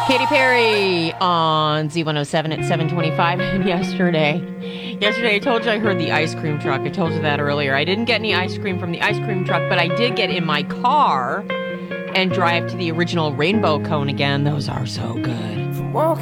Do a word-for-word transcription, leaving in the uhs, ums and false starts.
Katy Perry on Z one oh seven at seven twenty-five. And yesterday, yesterday I told you I heard the ice cream truck. I told you that earlier. I didn't get any ice cream from the ice cream truck, but I did get in my car and drive to the original Rainbow Cone again. Those are so good.